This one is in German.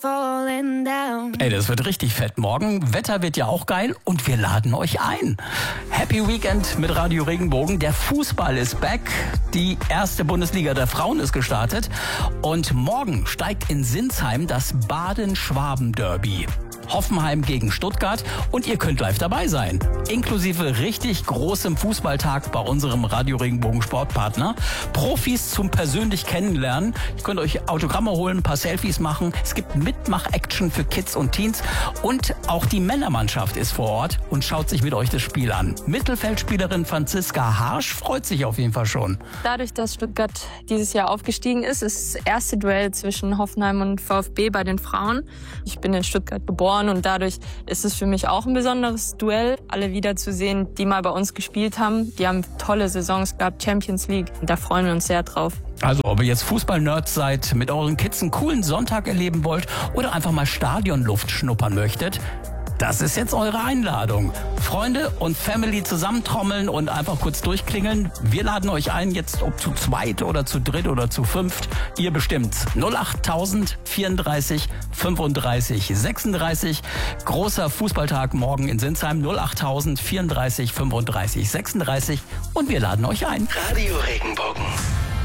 falling down. Ey, das wird richtig fett morgen. Wetter wird ja auch geil und wir laden euch ein. Happy Weekend mit Radio Regenbogen. Der Fußball ist back. Die erste Bundesliga der Frauen ist gestartet. Und morgen steigt in Sinsheim das Baden-Schwaben-Derby. Hoffenheim gegen Stuttgart und ihr könnt live dabei sein. Inklusive richtig großem Fußballtag bei unserem Radio Regenbogen Sportpartner. Profis zum persönlich kennenlernen. Ihr könnt euch Autogramme holen, ein paar Selfies machen. Es gibt Mitmach-Action für Kids und Teens. Und auch die Männermannschaft ist vor Ort und schaut sich mit euch das Spiel an. Mittelfeldspielerin Franziska Harsch freut sich auf jeden Fall schon. Dadurch, dass Stuttgart dieses Jahr aufgestiegen ist das erste Duell zwischen Hoffenheim und VfB bei den Frauen. Ich bin in Stuttgart geboren und dadurch ist es für mich auch ein besonderes Duell, alle wiederzusehen, die mal bei uns gespielt haben. Die haben tolle Saisons gehabt, Champions League. Da freuen wir uns sehr drauf. Also ob ihr jetzt Fußball-Nerds seid, mit euren Kids einen coolen Sonntag erleben wollt oder einfach mal Stadionluft schnuppern möchtet, das ist jetzt eure Einladung. Freunde und Family zusammentrommeln und einfach kurz durchklingeln. Wir laden euch ein, jetzt ob zu zweit oder zu dritt oder zu fünft. Ihr bestimmt's. 08000 34 35 36. Großer Fußballtag morgen in Sinsheim. 08000 34 35 36. Und wir laden euch ein. Radio Regenbogen.